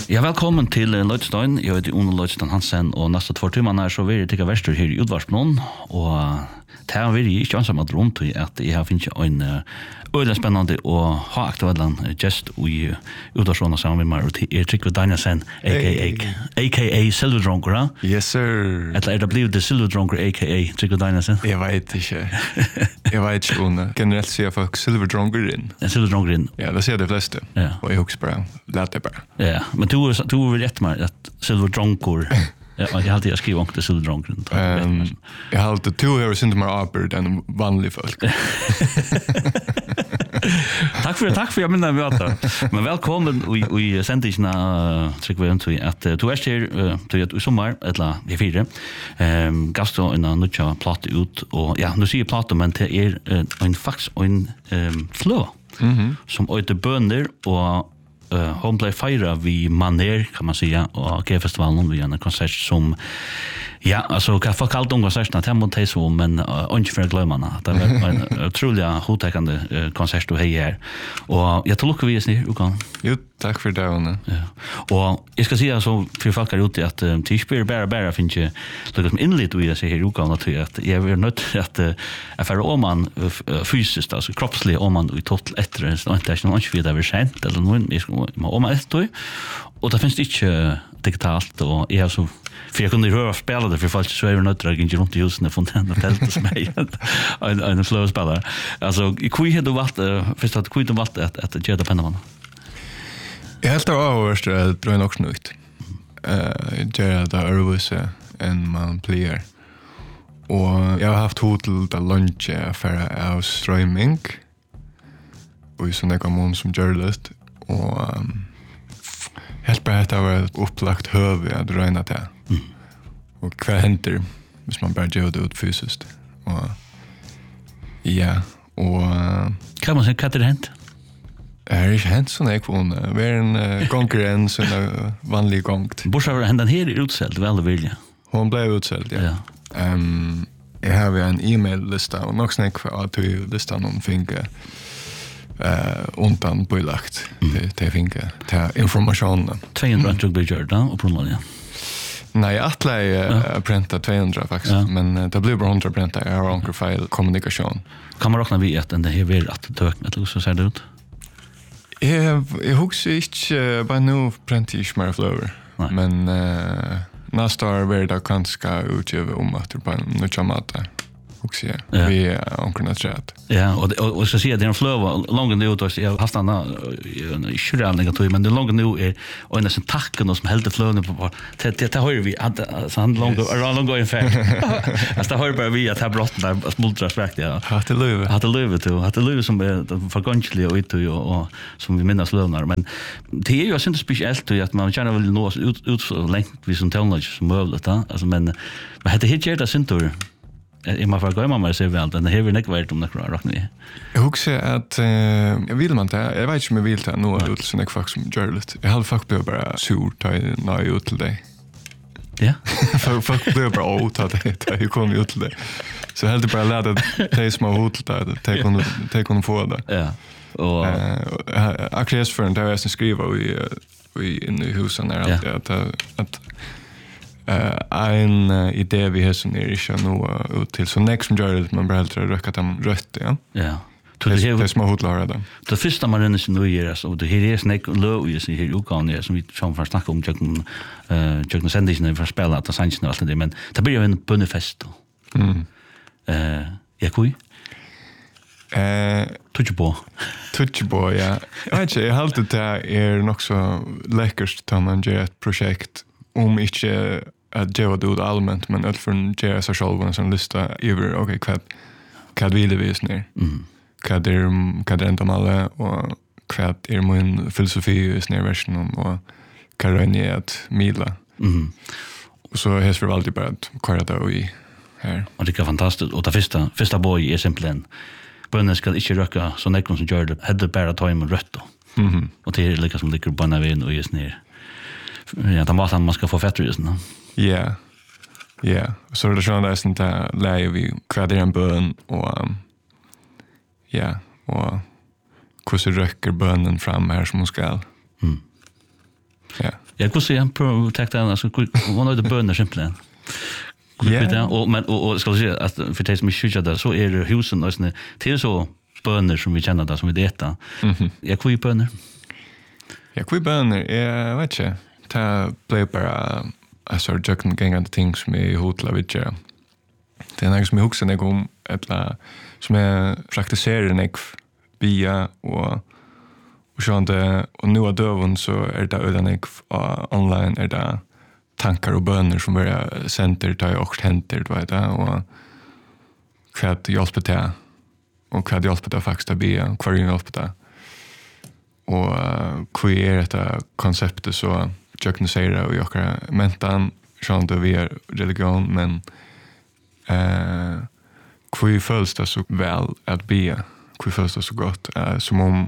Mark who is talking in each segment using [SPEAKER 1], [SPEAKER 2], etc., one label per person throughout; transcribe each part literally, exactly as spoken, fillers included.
[SPEAKER 1] Ja, velkommen til Løydstein. Jeg heter Ono Løydstein Hansen, og neste två timmar så vil jeg tikka verster her i Udvarsplanen, og det her vil jeg ikke ansamme at rundt i at jeg har finnet en øyelig spennende og ha aktuellen gest i Udvarsplanen sammen med meg, og det er Trygve Danielsen, a k a. a k a. Silverdronker, ja?
[SPEAKER 2] Yes, sir.
[SPEAKER 1] Eller er det blevet det Silverdronker, a k a. Trygve Danielsen?
[SPEAKER 2] Jeg vet ikke. Jeg vet ikke, Ono. Generelt sier folk Silverdronkerin.
[SPEAKER 1] Ja, Silverdronkerin.
[SPEAKER 2] Ja, det sier de fleste.
[SPEAKER 1] Ja.
[SPEAKER 2] Og jeg husker bare, lät det bara.
[SPEAKER 1] Ja, men du, du vil rett meg at Silverdronker... Ja, jag har alltid skrivit om det Silverdronken.
[SPEAKER 2] Um, jag har alltid två år synd mer arbet än vanlig folk.
[SPEAKER 1] Tack för det, tack för jag minns möte. Men välkommen och i sändningarna Trygve Öntvi att du är här till att i sommar eller i fyra. Ehm gasto en nya platta ut och ja, nu ser jag platta men det är en fax och en ehm flå. Mhm. Som öde bönder och Uh, hon blev fira vid Maner kan man säga och G-festivalen vid en konsert som ja, alltså kan få kallt om konserterna till mot så men uh, inte för att glömma det var en otroligt hotäckande uh, konsert du här och jag tror att vi är snir och kan
[SPEAKER 2] Jo, tack för det Anna.
[SPEAKER 1] Ja. Och jag ska säga så för folk är ute att um, T-spel bara bara finns ju liksom inlit vi ser här och kan att jag är nöjd att uh, för om man uh, fysiskt alltså kroppsligt om man i total efter så inte är inte vidare sent eller någon är om ett då och det finns inte digitalt och jag så för jag kunde höra spela det för folk så är det nötter att inte runt i husen från den tältet som är en en flow spelare alltså i kul hade valt först att kul valt att att göra det på någon.
[SPEAKER 2] Jag helt av överst att dra en också nytt. Eh göra det Örvuse en man player. Och jag har haft hotel där lunch för av streaming. Och så några mån som journalist och um, helt bara att det var ett upplagt höv att röna det. Mm. Och vad händer hvis man bara gör det ut fysiskt. Och ja, och uh,
[SPEAKER 1] kan man säga att det hänt?
[SPEAKER 2] Det är inte hänt sån jag från. Vi är en uh, konkurrens en uh, vanlig gångt.
[SPEAKER 1] Bortsett från den här utsälld väl vilja.
[SPEAKER 2] Hon blev utsälld, ja. ja. Um, jag har en e-mail-lista och nog snack för att vi listan om finka eh undan bylagt det det finka ta information
[SPEAKER 1] tvåhundra tror jag gör då och prova ja.
[SPEAKER 2] Nej, att lägga printa tvåhundra faktiskt, ja. Men det blir bara hundra printa. Jag har onkel file kommunikation.
[SPEAKER 1] Kan man räkna vid att det här vill att det att så ser det ut.
[SPEAKER 2] Jag jag husar inte bara nu printa ich mer flower. Men eh nästa år blir det kanske utgivet om att på nu chamata. också ja. Vi är omkring chat.
[SPEAKER 1] Ja, och och, och så ser det en flow långt nu då jag har haft en schurall negativ men det långt nu är och en sån tacken som helt flowen på det det har vi att så han långt långt går ungefär. Alltså det har bara vi att ha brott där smultras väck ja.
[SPEAKER 2] Hade löv.
[SPEAKER 1] Hade löv till hade löv som är förgångsligt och ut och som vi minns lövnar men det är ju inte speciellt att man gärna vill nå ut ut så länge vi som technology som möjligt alltså men men det heter det syntor jag måste gå med mig så väl den här vill inte vara om det kvar räkna vi.
[SPEAKER 2] Jag husar att jag vill man det jag vet inte om jag vill ta nå ut så jag faktiskt som journalist. Jag har faktiskt blev bara sur ta nå ut till dig.
[SPEAKER 1] Ja.
[SPEAKER 2] För fuck blev bara åt att det hur kom ut till det. Så helt bara lärde det små hotell där ta kon ta kon få det.
[SPEAKER 1] Ja. Och
[SPEAKER 2] akkurat för en där som skriver vi vi in i husen där att att att Uh, en uh, idé vi har som är inte nu ut till så next som gör det man bara helt röka dem rött ja.
[SPEAKER 1] Ja.
[SPEAKER 2] Det är det små hotlar där.
[SPEAKER 1] Det första man ränner sig nu gör så det här är snack low ju så här ukan som vi som för snacka om jag eh jag sändningen för spela att sanns och allt det men det blir ju en bunnefest då. Mm. Eh jag kul.
[SPEAKER 2] Eh
[SPEAKER 1] touch på.
[SPEAKER 2] Touch på ja. Jag vet inte jag har alltid det är nog så läckert att man gör ett projekt om inte att göra det allmänt men att från göra sig själv en sån lista över okej vad vad vill vi ner mm. vad är vad är inte alla och vad är min filosofi i snär versionen och vad är ni att mila mm. och så häst för alltid bara att köra det i här
[SPEAKER 1] och det är fantastiskt och det första första boy är simpelthen bönnen ska inte röka så näkon som gör det hade bara ta in rött då mhm och det är lika som ligger på navin och just ner ja, det var man ska få fettrysen.
[SPEAKER 2] Ja. Ja, så det är det sånt där läge vi kväder en bön och um, ja, och hur så röker bönen fram här som hon ska. Mm. Ja.
[SPEAKER 1] Jag kunde se på täckta alltså vad är det bönder simpelt. Ja. Och men och ska jag säga att för det som är där så är det husen och såna till så bönder som vi känner där som vi äter. Mhm. Jag kvui bönder.
[SPEAKER 2] Jag kvui bönder. Jag vet inte. Ta blev bara alltså jag gängande ting som är hotla vidare. Det är något som jag huxar när om eller som jag praktiserar när bia och och sånt och nu av dövon så är det utan jag online är det tankar och böner som börjar center tar jag också händer du vet och kvart hjälper det och kvart hjälper det faktiskt att bia kvart hjälper det och hur är det konceptet så jag kan säga det och jag kan mentan sånt att vi är religion men eh hur följs det så väl att bia hur följs det så gott uh, som om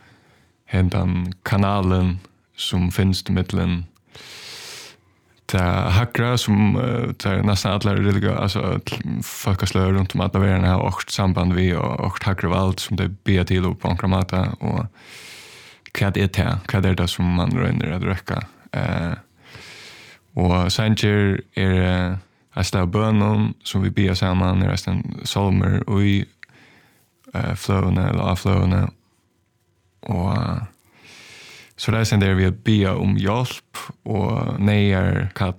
[SPEAKER 2] den kanalen som finns i mitten ta hackra som uh, tar nästan alla religiösa alltså folkaslöjor runt om alla världen har också samband vi och, och hackra allt som det ber till upp på en kramata och vad är det vad är det som man röner att räcka uh, och Sanger är uh, Asta bönon som vi ber samman i resten salmer och i uh, flowna eller avflowna och uh, så där sen där vi ber om hjälp och nejar kall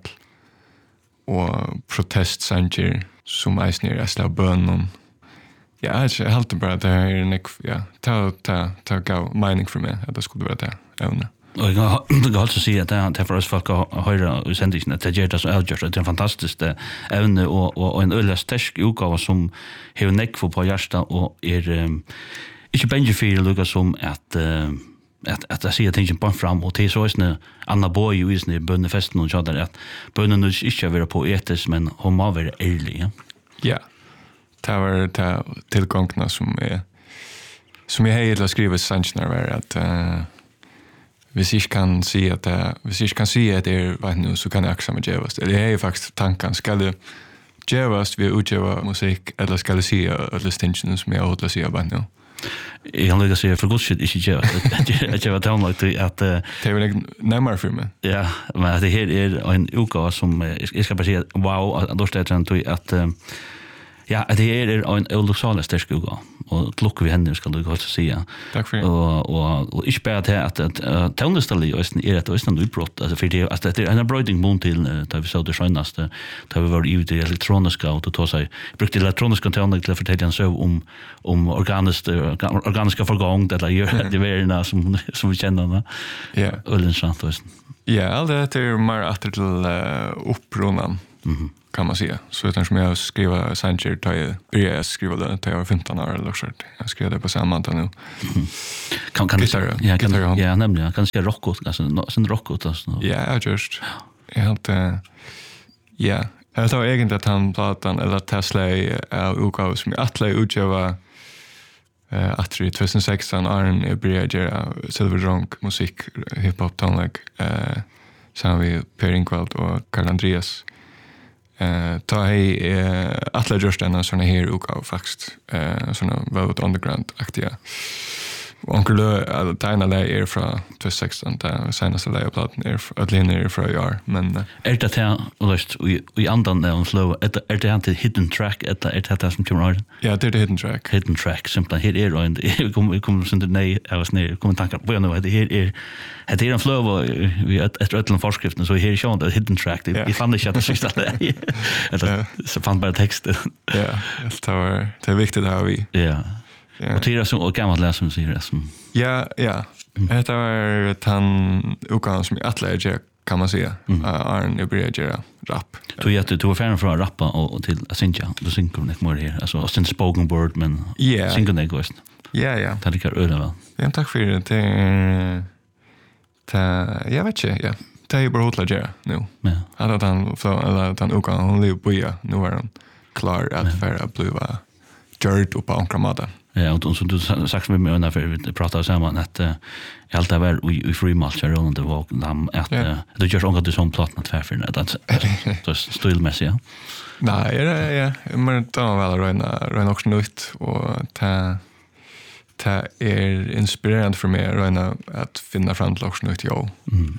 [SPEAKER 2] och protestsanger som eisner i Asta bönon. Ja, jag helt bara det här är en ja, ta ta ta gå mening för mig att det skulle vara det ävne.
[SPEAKER 1] Och jag har alltså se att det för oss folk har höra och sändningen att det gör det så avgörs det är en fantastisk ävne och och en ölla stark utgåva som har neck för på hjärta och är um, inte bänge för lukka som att uh, att att jag ser att på fram och till så är det Anna Boy ju är bönnefesten och så där att bönnen nu inte vara poetisk men hon må vara ärlig. Ja.
[SPEAKER 2] Ja. Det var det tillgångna som är som jag hela skriver sanchnar var att uh, hvis jag kan se att det hvis jag kan se att det är vad nu så kan jag också med Javast. Det är ju faktiskt tanken ska det Javast vi utgöra musik eller ska det se alla stinchen som jag åt se vad nu.
[SPEAKER 1] Jag kan lägga sig för gott shit inte Javast. Jag var tänkt att att
[SPEAKER 2] det är väl närmare för mig.
[SPEAKER 1] Ja, men det här är en uka som jag ska bara säga wow då står det att ja, det är en olycksal stark uka och klockar vi henne ska du gott säga.
[SPEAKER 2] Tack för det.
[SPEAKER 1] Och och och inte bara det att att tonestally är det är det utbrott alltså för det att det är en bröding mot till där vi så det skönaste där vi var ute i elektroniska och ta sig brukte elektroniska tonlag till att fortälja så om om organiskt organiska förgång det där gör det är som som vi känner.
[SPEAKER 2] Ja.
[SPEAKER 1] Öllensant och
[SPEAKER 2] ja, allt det är mer att till uppronan. Mhm. Kan man säga. Så utan som jag skriver Sanger tar jag började skriva det till jag var femton år eller så. Jag skrev det på samma dag nu. Mm.
[SPEAKER 1] Kan kan Gitarre, ja, kan Gitarre, ja, nämligen kan ska rockot alltså sen rockot alltså.
[SPEAKER 2] Ja, just. Jag hade ja, jag tror egentligen att han platan eller Tesla är utgåva som jag alla utgöva eh att tjugo sexton Arn började Silver Drunk musik hiphop tonlag eh som vi Per Ingvald och Karl Andreas Eh ta hej eh alla just en såna här utgåva faktiskt eh såna väldigt underground aktiga. Och onkel alla tjänar det är från tjugo sexton där senaste lägeplatten är att linjer från år men
[SPEAKER 1] är det här lust vi andan där och flow är det inte hidden track eller är det som kommer ut?
[SPEAKER 2] Ja, det är det hidden track.
[SPEAKER 1] Hidden track simpelt hit är och vi kommer kommer sen det nej jag var snär kommer tankar på nu det här är det är en flow vi ett ett rättlan förskriften så här är ju det hidden track det fann det inte sista det så fann bara texten.
[SPEAKER 2] Ja, det var det är viktigt att ha vi.
[SPEAKER 1] Ja. Och det är så och gammalt läs som säger det som.
[SPEAKER 2] Ja, ja. Det var att han ukan som alla är kan man säga. Arn är bredare rap.
[SPEAKER 1] Du vet du var fan från rappa och till Cynthia. Du synger mycket mer här. Alltså sen spoken word men synger det gott.
[SPEAKER 2] Ja, ja.
[SPEAKER 1] Det kan öra väl.
[SPEAKER 2] Ja, tack för det. Det ta jag vet inte, ja. Det är bara hotla gera nu. Ja. Att han så eller att han ukan hon lever på ja. Nu är han klar att för bliva gjort upp på ankramada. Ja,
[SPEAKER 1] och som du sagt med mig när vi pratade samman att uh, allt det var i free match och runt det var att uh, det görs ångat det som platt med tvärför att det stilmässigt. Ja.
[SPEAKER 2] Nej, ja, ja, men då var väl röna röna också nytt och ta ta är inspirerande för mig röna att finna fram till också nytt jag. Mm.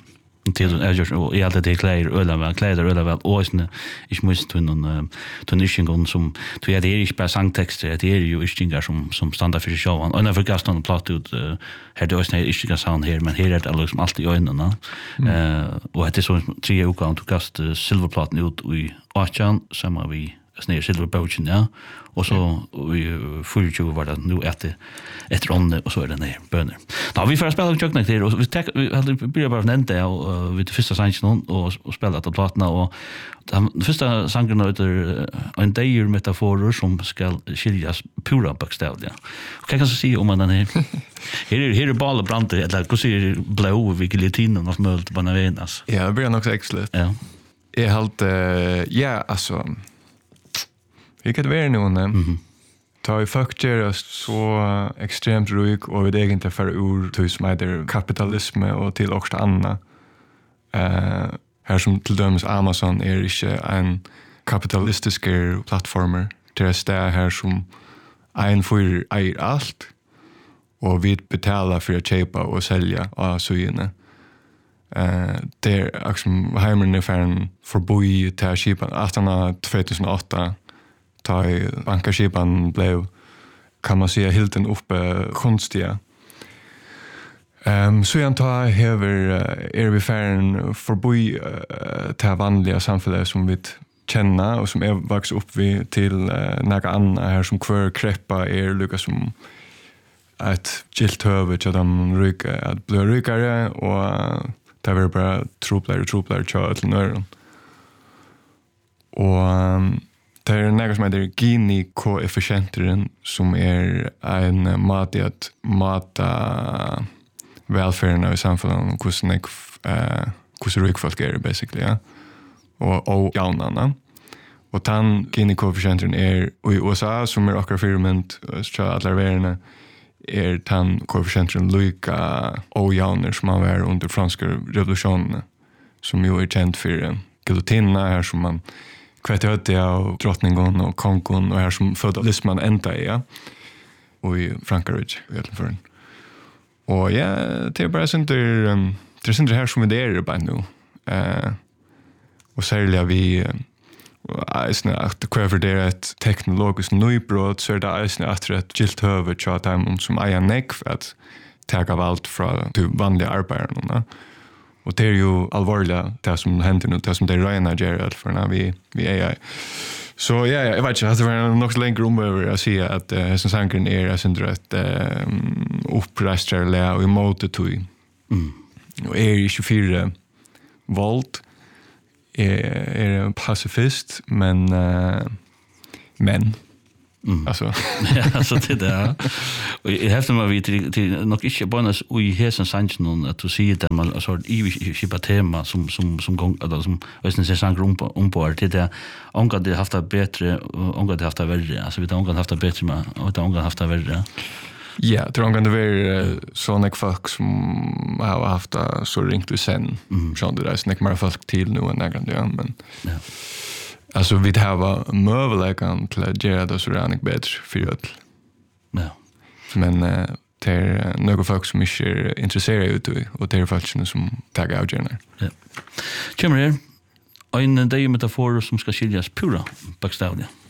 [SPEAKER 1] till jag gör och jag hade kläder öla väl kläder öla väl och såna ich måste tun och tun nicht gång som du är det är inte bara sångtexter det är ju inte som som standard för showen och när för gaston platt ut här det är inte inte sound här men här är det liksom alltid i ögonen eh och det är så tre år kan du kast silverplatten ut i Achan som vi snär silverbochen ja och så vi fulltjuv var det nu efter ett ronde och så är det ner böner. Då vi får spela och till och vi tar vi hade börjat bara nämnde och vi det första sången och och spela att plattorna och den första sången heter en dager metaforer som ska skiljas pura bokstavligen. Och kan jag se om man den här här är här är ball brand eller hur ser blå vilket latinen och mölt på navenas.
[SPEAKER 2] Ja, det blir nog så excellent.
[SPEAKER 1] Ja.
[SPEAKER 2] Jag halt ja alltså vilket vär nu när
[SPEAKER 1] Mhm.
[SPEAKER 2] Ta i faktor så extremt rik och vi egentligen för ur till som heter kapitalism och till också andra. Eh här som till dömes Amazon är inte en kapitalistisk plattformer. Det är det här som en för äger allt och vi betalar för att köpa och sälja av syne. Eh det är också hemmen ungefär förbi till skipan åtta tjugohundraåtta ta i bankaskipan blev kan man säga helt uppe konstiga. Um, så jag tar hever uh, är vi färren förbi uh, till vanliga samhället som vi känner och som är vuxit upp vi till uh, några andra här som kvar kreppa är lyckas som ett gilt huvud till de ryka att bli rykare och uh, det var bara troplare troplare tja till nören. Och um, det är något som heter Gini-koefficienten som är en mat i att mata välfärden i samhället och hur uh, hur rik folk är basically, ja. Och, och jaunarna. Och den Gini-koefficienten är i U S A som är akkurat firment så att alla världen är den koefficienten lika och jaunar som man var under franska revolutionen som ju är känd för guillotinerna här som man kvättötiga och drottningen och kongon och här som feudalismen ända är, ja. Och i Frankrike egentligen. Och ja, det är bara sånt där, um, det är sånt här som det är bara nu. Uh, och särskilt vi eisne att kräver det ett teknologiskt nybrott så är det eisne att ett gilt huvud så att de som äger nekv att ta av allt från de vanliga arbetarna. Och det är ju allvarliga det som händer nu, det som det är rena Gerald för när vi, vi är. Så ja, jag vet inte, det var nog så längre om över att säga att uh, som sankren är jag syns rätt um, upprastare och emot det tog.
[SPEAKER 1] Mm.
[SPEAKER 2] Och är i tjugofyra volt är, är en pacifist, men uh, men
[SPEAKER 1] Mm.
[SPEAKER 2] alltså
[SPEAKER 1] ja, så det där. Och jag har man vi till, till nog inte bonus i hesen sanchen att du ser det man så i skipa tema som som som gång eller som visst det sang om om på det där ongar det haft det bättre ongar det haft det värre alltså vi har ongar haft det bättre med och det ongar haft det värre.
[SPEAKER 2] Ja, tror jag det var såna folk som har haft det så ringt vi sen. Mm. Så det där snack mer folk till nu än några men ja. Alltså vi har möjligheten till att göra det så rätt bättre för öll.
[SPEAKER 1] Ja.
[SPEAKER 2] Men uh, det är några folk som inte är intresserade utav och det är folk som tar avgörande.
[SPEAKER 1] Ja. Kommer här en dag metafor som ska skiljas pura bokstavligen.